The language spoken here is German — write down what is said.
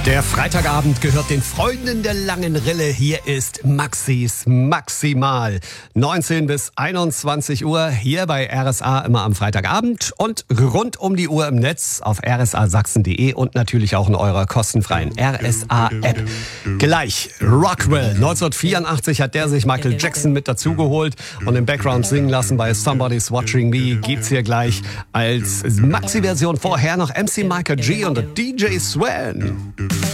Der Freitagabend gehört den Freunden der langen Rille. Hier ist Maxis Maximal. 19 bis 21 Uhr hier bei RSA immer am Freitagabend und rund um die Uhr im Netz auf rsasachsen.de und natürlich auch in eurer kostenfreien RSA-App. Gleich Rockwell. 1984 hat der sich Michael Jackson mit dazugeholt und im Background singen lassen bei Somebody's Watching Me. Gibt's hier gleich als Maxi-Version vorher noch MC Micah G und DJ Swan.